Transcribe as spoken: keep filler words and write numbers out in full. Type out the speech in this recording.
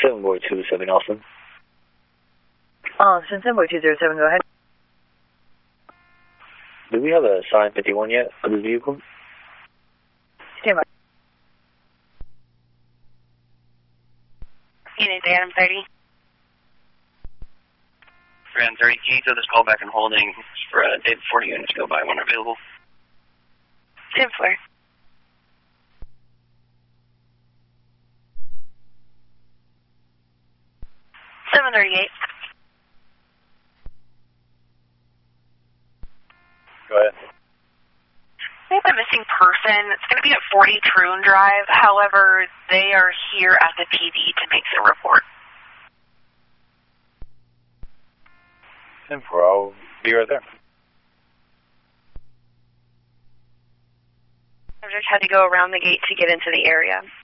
seven boy two seven, Austin. Austin, seven boy two zero seven, go ahead. Do we have a sign fifty-one yet for the vehicle? Stand by. Unit Adam thirty. Grand thirty, can you throw this call back in holding for a day before units go by when available? ten four. seven thirty-eight. Go ahead. We have a missing person. It's going to be at forty Troon Drive. However, they are here at the P D to make the report. ten four, I'll be right there. Subject had to go around the gate to get into the area.